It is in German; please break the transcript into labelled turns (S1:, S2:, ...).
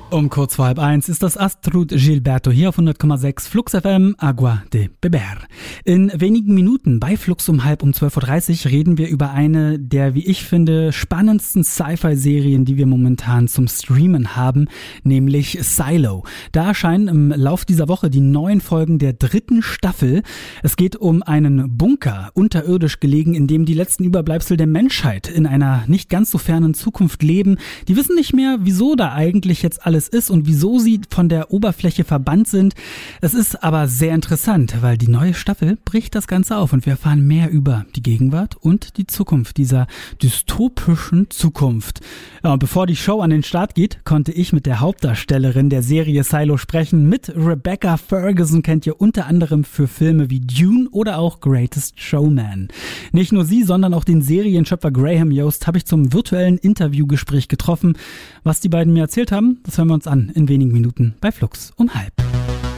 S1: Um kurz vor 12:30 ist das Astrud Gilberto hier auf 100,6 Flux FM, Agua de Beber. In wenigen Minuten bei Flux um 12:30 reden wir über eine der, wie ich finde, spannendsten Sci-Fi-Serien, die wir momentan zum Streamen haben, nämlich Silo. Da erscheinen im Lauf dieser Woche die neuen Folgen der 3. Staffel. Es geht um einen Bunker, unterirdisch gelegen, in dem die letzten Überbleibsel der Menschheit in einer nicht ganz so fernen Zukunft leben. Die wissen nicht mehr, wieso da eigentlich jetzt alles ist und wieso sie von der Oberfläche verbannt sind. Es ist aber sehr interessant, weil die neue Staffel bricht das Ganze auf und wir erfahren mehr über die Gegenwart und die Zukunft dieser dystopischen Zukunft. Ja, und bevor die Show an den Start geht, konnte ich mit der Hauptdarstellerin der Serie Silo sprechen. Mit Rebecca Ferguson kennt ihr unter anderem für Filme wie Dune oder auch Greatest Showman. Nicht nur sie, sondern auch den Serienschöpfer Graham Yost habe ich zum virtuellen Interviewgespräch getroffen. Was die beiden mir erzählt haben, das hören wir uns an in wenigen Minuten bei Flux um 12:30.